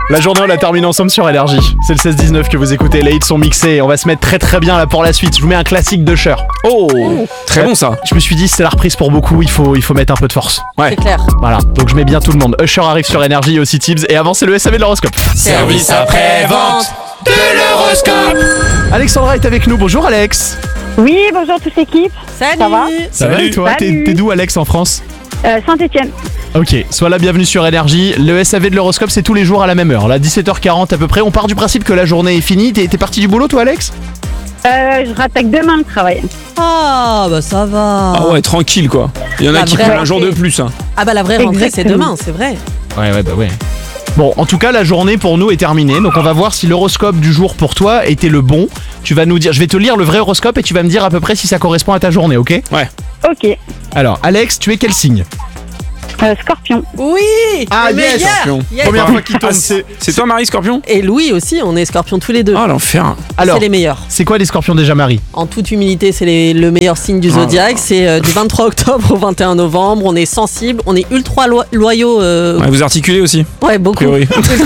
La journée, on la termine ensemble sur Énergie. C'est le 16-19 que vous écoutez, les hits sont mixés. On va se mettre très très bien là pour la suite. Je vous mets un classique d'Usher. Oh, très bon ça. Je me suis dit, c'est la reprise pour beaucoup, il faut mettre un peu de force. Ouais. C'est clair. Voilà, donc je mets bien tout le monde. Usher arrive sur Énergie et aussi Tibbs. Et avant, c'est le SAV de l'horoscope. Service après-vente de l'horoscope. Alexandra est avec nous. Bonjour Alex. Oui, bonjour toute l'équipe. Salut. Ça va Ça va et toi? Salut. T'es d'où Alex en France? Saint-Etienne. Ok, sois la bienvenue sur Énergie. Le SAV de l'horoscope, c'est tous les jours à la même heure. Là, 17h40 à peu près. On part du principe que la journée est finie. T'es parti du boulot toi Alex? Je rattaque demain le travail. Ah, bah ça va. Ah ouais, tranquille quoi. Il y en a La qui vraie prennent un jour de rentrée. plus. Hein. Ah bah la vraie rentrée, c'est Exactement. demain, c'est vrai. Ouais, bah ouais. Bon, en tout cas, la journée pour nous est terminée. Donc on va voir si l'horoscope du jour pour toi était le bon. Tu vas nous dire, je vais te lire le vrai horoscope et tu vas me dire à peu près si ça correspond à ta journée, ok? Ok. Alors, Alex, tu es quel signe? Scorpion. Oui. Ah, le yes, meilleur. Scorpion. Yes. Première fois qu'il tombe, Ah, c'est toi Marie Scorpion? Et Louis aussi, on est scorpions tous les deux. Ah l'enfer. Alors, C'est les meilleurs. c'est quoi les scorpions déjà, Marie? En toute humilité, c'est le meilleur signe du zodiaque. C'est du 23 octobre au 21 novembre. On est sensible, on est ultra loyaux. Ouais, vous articulez aussi, Ouais, a beaucoup. priori.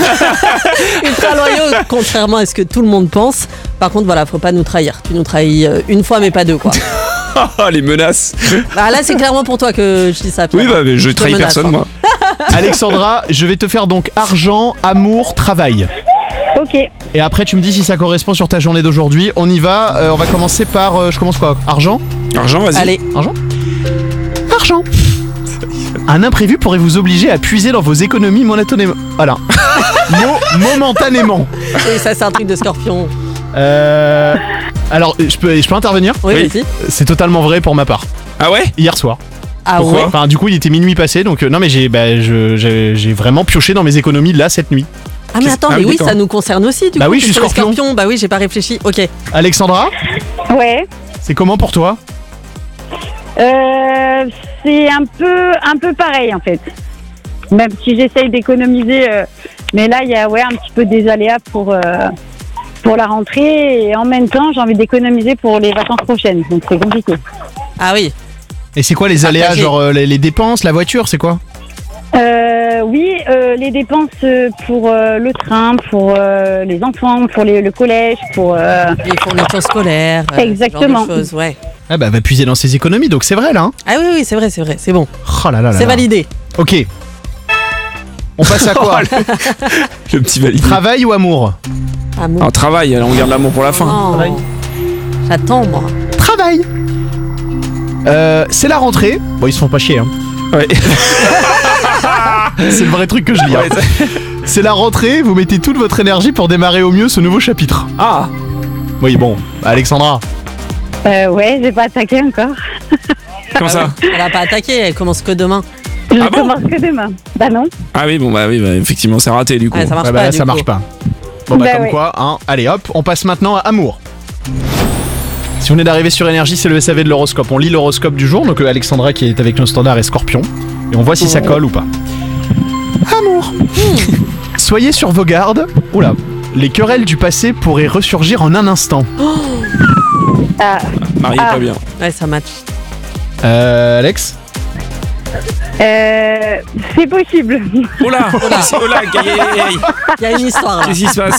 Ultra loyaux, contrairement à ce que tout le monde pense. Par contre, voilà, faut pas nous trahir. Tu nous trahis une fois, mais pas deux, quoi. Ah les menaces. Bah, là, c'est clairement pour toi que je dis ça. Pierre. Oui bah mais je te trahis menace, personne hein. moi. Alexandra, je vais te faire donc argent, amour, travail. Ok. Et après, tu me dis si ça correspond sur ta journée d'aujourd'hui. On y va. On va commencer par. Je commence quoi? Argent? Argent, vas-y. Allez, Argent? Argent. Un imprévu pourrait vous obliger à puiser dans vos économies momentanément. Voilà. Momentanément. oui, ça, c'est un truc de scorpion. Alors, je peux intervenir? Oui, Oui. vas-y. C'est totalement vrai pour ma part. Ah ouais? Hier soir. Ah Pourquoi ouais. Enfin, du coup, il était minuit passé, donc non, mais j'ai vraiment pioché dans mes économies là cette nuit. Ah mais attends, Ah mais oui, oui, d'accord. ça nous concerne aussi du Bah coup. oui, je suis puisqu'on est scorpion. scorpion. Bah oui, j'ai pas réfléchi. Ok. Alexandra, Ouais. c'est comment pour toi? C'est un peu pareil en fait. Même si j'essaye d'économiser, mais là il y a un petit peu des aléas pour la rentrée et en même temps j'ai envie d'économiser pour les vacances prochaines, donc c'est compliqué. Ah oui. Et c'est quoi les aléas, Partagé. genre les dépenses, la voiture, c'est quoi? Oui, les dépenses pour le train, pour les enfants, pour le collège, pour Les fournitures scolaires. Exactement. Ce genre de choses, ouais. Ah bah va puiser dans ses économies, donc c'est vrai là. Hein. Ah oui, c'est vrai, c'est bon. Oh là là là C'est là. validé. Ok. On passe à quoi? Le petit valide. Travail ou amour? Amour. Alors travail, on garde l'amour pour la fin. Non. Travail. J'attends moi. Travail. C'est la rentrée. Bon, ils se font pas chier, hein. Ouais. C'est le vrai truc que je lis. Hein. C'est la rentrée, vous mettez toute votre énergie pour démarrer au mieux ce nouveau chapitre. Ah. Oui, bon, Alexandra. ouais, j'ai pas attaqué encore. Comment ça? Elle a pas attaqué, elle commence que demain. Je Ah bon commence que demain. Bah non. Ah oui bon bah effectivement c'est raté du coup. Ouais, ça marche Ouais, bah pas. là, du ça coup. marche pas. Bon, bah, Bah comme ouais. quoi, hein. Allez, hop, on passe maintenant à amour. Si vous venez d'arriver sur Énergie, c'est le SAV de l'horoscope. On lit l'horoscope du jour, donc Alexandra qui est avec nos standards est Scorpion. Et on voit si ça colle ou pas. Amour. Soyez sur vos gardes. Oula. Les querelles du passé pourraient ressurgir en un instant. Ah, Marie est pas bien. Ouais, ça match. Alex? c'est possible. Oh là, Il y a une histoire là. qu'est-ce qui se passe?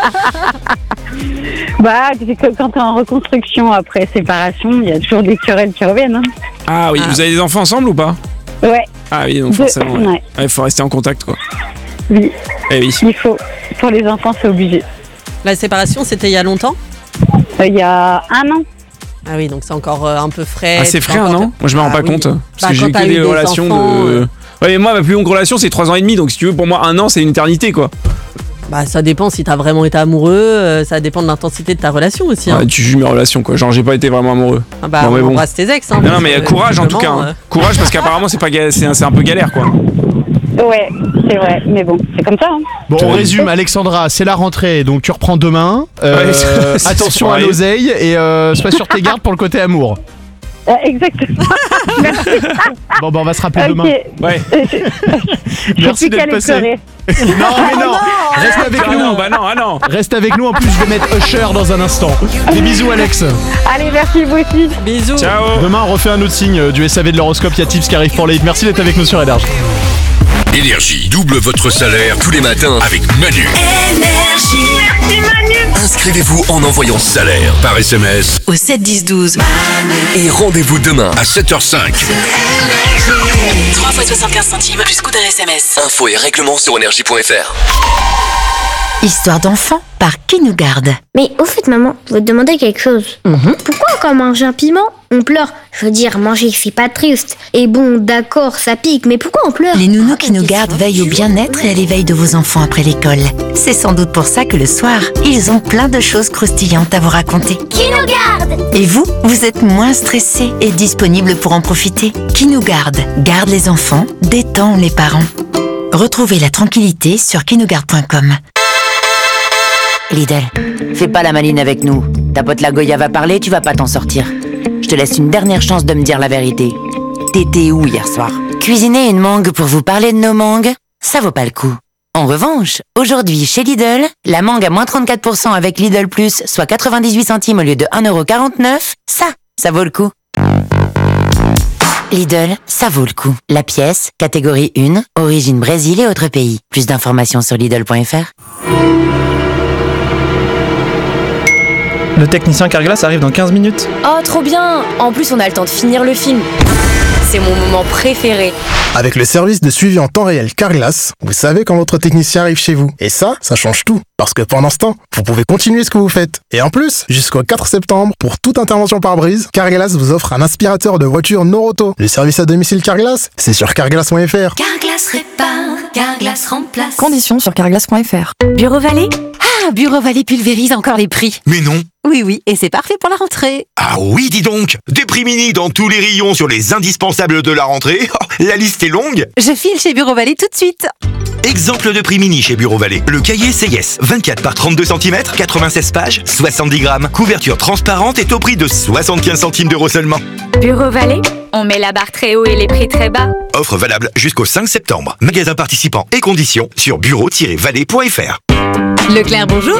Bah, c'est que quand t'es en reconstruction après séparation, il y a toujours des querelles qui reviennent. Hein. Ah oui, vous avez des enfants ensemble ou pas? Ouais. Ah oui donc forcément. Ouais. Ouais. Ouais, faut rester en contact quoi. Oui, Eh oui. il faut. Pour les enfants, c'est obligé. La séparation, c'était il y a longtemps? Il y a un an. Ah oui, donc c'est encore un peu frais. Ah c'est tu frais peux un encore- an? Moi je me rends Ah pas oui. compte. Bah, Parce que j'ai quand eu t'as que eu des des relations enfants, de. Ouais mais moi ma plus longue relation c'est 3 ans et demi donc si tu veux pour moi un an c'est une éternité quoi. Bah ça dépend si t'as vraiment été amoureux, ça dépend de l'intensité de ta relation aussi. Hein. Ouais, tu juges mes relations quoi, genre j'ai pas été vraiment amoureux. Ah bah non, mais on bon. embrasse tes ex. Hein, Non parce mais que, courage en tout cas. visiblement, Hein. Courage parce qu'apparemment c'est pas c'est un peu galère quoi. Ouais, c'est vrai. Mais bon, c'est comme ça. Hein. Bon, on Ouais. résume, Alexandra, c'est la rentrée, donc tu reprends demain. Ouais, c'est Attention à pareil. l'oseille et sois sur tes gardes pour le côté amour. Exactement. Bon, bah on va se rappeler Ok. demain. Ouais. Je Merci sais plus d'être qu'elle est passé. pleurée. Non, mais non, reste avec Ah nous. non bah non ah non. Reste avec nous, en plus je vais mettre Usher dans un instant. Des bisous Alex. Allez, merci vous aussi. Bisous. Ciao. Demain on refait un autre signe du SAV de l'horoscope, il y a Tips qui arrive pour les hits. Merci d'être avec nous sur Énergie. Énergie double votre salaire tous les matins avec Manu. Énergie. Merci Manu. Inscrivez-vous en envoyant salaire par SMS Au 7 10 12. et rendez-vous demain à 7h05. 3 fois 75 centimes plus coût d'un SMS. Infos et règlements sur énergie.fr. Histoire d'enfant par Qui nous garde. Mais au fait, maman, je veux te demander quelque chose. Pourquoi quand on mange un piment, on pleure? Je veux dire, manger, c'est pas triste. Et bon, d'accord, ça pique, mais pourquoi on pleure? Les nounous Qui nous gardent veillent au bien-être et à l'éveil de vos enfants après l'école. C'est sans doute pour ça que le soir, ils ont plein de choses croustillantes à vous raconter. Qui nous garde? Et vous, vous êtes moins stressé et disponible pour en profiter. Qui nous garde les enfants, détend les parents. Retrouvez la tranquillité sur quinougarde.com. Lidl, fais pas la maline avec nous. Ta pote la Goya va parler, tu vas pas t'en sortir. Je te laisse une dernière chance de me dire la vérité. T'étais où hier soir? Cuisiner une mangue pour vous parler de nos mangues, ça vaut pas le coup. En revanche, aujourd'hui chez Lidl, la mangue à moins 34% avec Lidl Plus, soit 98 centimes au lieu de 1,49€, ça vaut le coup. Lidl, ça vaut le coup. La pièce, catégorie 1, origine Brésil et autres pays. Plus d'informations sur Lidl.fr. Le technicien Carglass arrive dans 15 minutes. Oh, trop bien! En plus, on a le temps de finir le film. C'est mon moment préféré. Avec le service de suivi en temps réel Carglass, vous savez quand votre technicien arrive chez vous. Et ça change tout. Parce que pendant ce temps, vous pouvez continuer ce que vous faites. Et en plus, jusqu'au 4 septembre, pour toute intervention par brise, Carglass vous offre un aspirateur de voiture Noroto. Le service à domicile Carglass, c'est sur carglass.fr. Carglass répare, Carglass remplace. Conditions sur carglass.fr. Bureau Vallée? Ah, Bureau Vallée pulvérise encore les prix. Mais non. Oui, et c'est parfait pour la rentrée. Ah oui, dis donc. Des prix mini dans tous les rayons sur les indispensables de la rentrée. Oh, la liste est longue. Je file chez Bureau Vallée tout de suite. Exemple de prix mini chez Bureau Vallée. Le cahier CIS, 24 par 32 cm, 96 pages, 70 grammes. Couverture transparente est au prix de 75 centimes d'euros seulement. Bureau Vallée, on met la barre très haut et les prix très bas. Offre valable jusqu'au 5 septembre. Magasin participant et conditions sur bureau-vallée.fr. Leclerc, bonjour.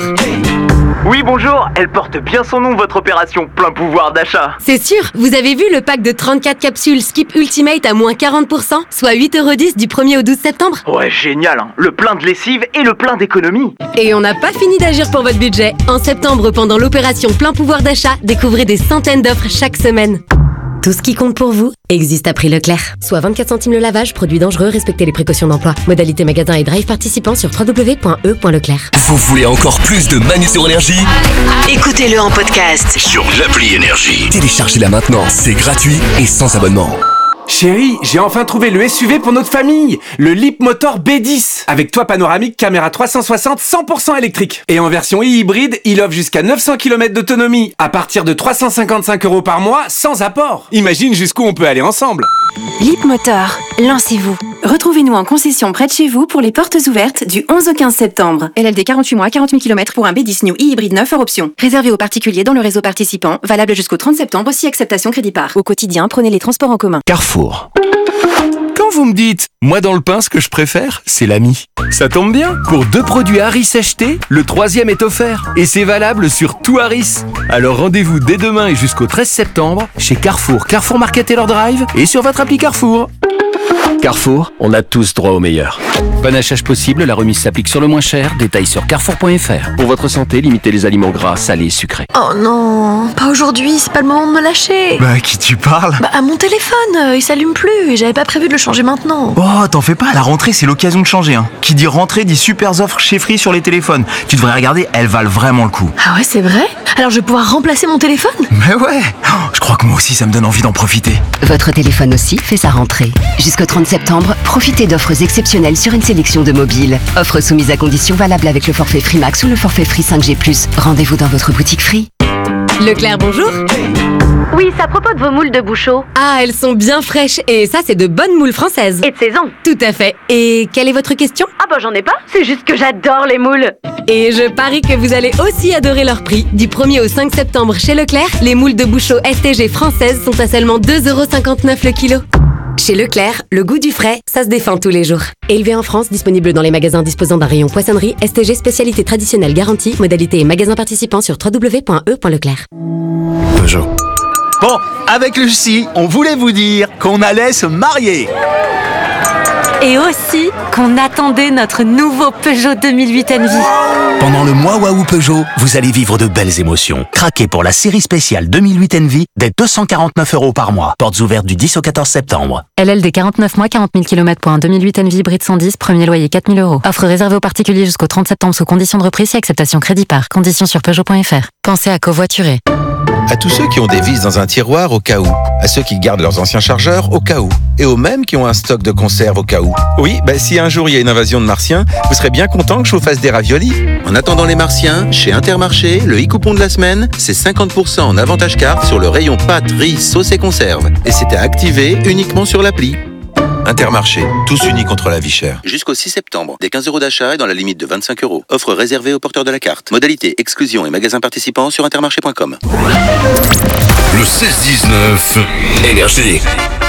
Oui, bonjour. Elle porte bien son nom, votre opération plein pouvoir d'achat. C'est sûr, vous avez vu le pack de 34 capsules Skip Ultimate à moins 40%, soit 8,10€ du 1er au 12 septembre. Ouais, génial, hein. Le plein de lessive et le plein d'économie. Et on n'a pas fini d'agir pour votre budget. En septembre, pendant l'opération plein pouvoir d'achat, découvrez des centaines d'offres chaque semaine. Tout ce qui compte pour vous existe à prix Leclerc. Soit 24 centimes le lavage, produit dangereux, respectez les précautions d'emploi. Modalité magasin et drive participants sur www.e.leclerc. Vous voulez encore plus de Manu sur Énergie? Écoutez-le en podcast. Sur l'appli Énergie. Téléchargez-la maintenant, c'est gratuit et sans abonnement. Chérie, j'ai enfin trouvé le SUV pour notre famille, le Leapmotor B10, avec toit panoramique, caméra 360, 100% électrique. Et en version hybride, il offre jusqu'à 900 km d'autonomie, à partir de 355€ par mois, sans apport. Imagine jusqu'où on peut aller ensemble. Leapmotor, lancez-vous. Retrouvez-nous en concession près de chez vous pour les portes ouvertes du 11 au 15 septembre. LLD 48 mois, 40 000 km pour un B10 New e-hybride 9 hors option. Réservé aux particuliers dans le réseau participant, valable jusqu'au 30 septembre si acceptation crédit par. Au quotidien, prenez les transports en commun. Carrefour. Quand vous me dites, moi dans le pain, ce que je préfère, c'est l'ami. Ça tombe bien, pour 2 produits Harris achetés, le 3e est offert. Et c'est valable sur tout Harris. Alors rendez-vous dès demain et jusqu'au 13 septembre chez Carrefour, Carrefour Market Taylor Drive et sur votre appli Carrefour. Carrefour, on a tous droit au meilleur. Panachage possible, la remise s'applique sur le moins cher. Détails sur carrefour.fr. Pour votre santé, limitez les aliments gras, salés, sucrés. Oh non, pas aujourd'hui, c'est pas le moment de me lâcher. Bah, à qui tu parles? Bah, à mon téléphone, il s'allume plus et j'avais pas prévu de le changer maintenant. Oh, t'en fais pas, la rentrée c'est l'occasion de changer. Hein. Qui dit rentrée dit super offres chez Free sur les téléphones. Tu devrais regarder, elles valent vraiment le coup. Ah ouais, c'est vrai? Alors je vais pouvoir remplacer mon téléphone? Mais ouais, je crois que moi aussi ça me donne envie d'en profiter. Votre téléphone aussi fait sa rentrée. Jusqu'au 30 septembre, profitez d'offres exceptionnelles sur une sélection de mobiles. Offres soumises à conditions valables avec le forfait Free Max ou le forfait Free 5G+. Rendez-vous dans votre boutique Free. Leclerc, bonjour. Oui, c'est à propos de vos moules de Bouchot. Ah, elles sont bien fraîches et ça, c'est de bonnes moules françaises. Et de saison. Tout à fait. Et quelle est votre question? Ah bah j'en ai pas, c'est juste que j'adore les moules. Et je parie que vous allez aussi adorer leur prix. Du 1er au 5 septembre chez Leclerc, les moules de Bouchot STG françaises sont à seulement 2,59€ le kilo. Chez Leclerc, le goût du frais, ça se défend tous les jours. Élevé en France, disponible dans les magasins disposant d'un rayon poissonnerie, STG spécialité traditionnelle garantie, modalité et magasin participant sur www.e.leclerc. Peugeot. Bon, avec Lucie, on voulait vous dire qu'on allait se marier. Et aussi qu'on attendait notre nouveau Peugeot 2008 Envy. Pendant le mois Waouh Peugeot, vous allez vivre de belles émotions. Craquez pour la série spéciale 2008 Envy dès 249 € par mois. Portes ouvertes du 10 au 14 septembre. LLD 49 mois, 40 000 km pour un 2008 Envy hybride 110, premier loyer 4 000 €. Offre réservée aux particuliers jusqu'au 30 septembre sous conditions de reprise et acceptation crédit par. Conditions sur Peugeot.fr. Pensez à covoiturer. À tous ceux qui ont des vis dans un tiroir au cas où, à ceux qui gardent leurs anciens chargeurs au cas où, et aux mêmes qui ont un stock de conserve au cas où. Oui, si un jour il y a une invasion de martiens, vous serez bien content que je vous fasse des raviolis. En attendant les martiens, chez Intermarché, le e-coupon de la semaine, c'est 50% en avantage carte sur le rayon pâtes, riz, sauce et conserve. Et c'est à activer uniquement sur l'appli. Intermarché, tous unis contre la vie chère. Jusqu'au 6 septembre, des 15 € d'achat et dans la limite de 25 €. Offre réservée aux porteurs de la carte. Modalité, exclusion et magasins participants sur intermarché.com. Le 16-19, Énergie.